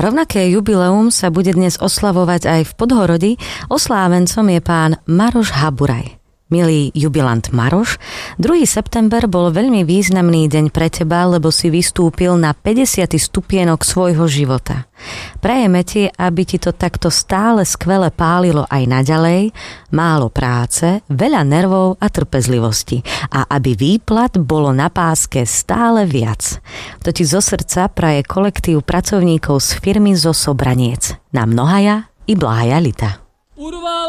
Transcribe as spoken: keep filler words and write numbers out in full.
A rovnaké jubileum sa bude dnes oslavovať aj v Podhorodí. Oslávencom je pán Maroš Haburaj. Milý jubilant Maroš, druhý september bol veľmi významný deň pre teba, lebo si vystúpil na päťdesiaty stupienok svojho života. Prajeme ti, aby ti to takto stále skvele pálilo aj naďalej, málo práce, veľa nervov a trpezlivosti a aby výplat bolo na páske stále viac. To ti zo srdca praje kolektív pracovníkov z firmy zo Sobraniec. Na mnohaja i blája lita.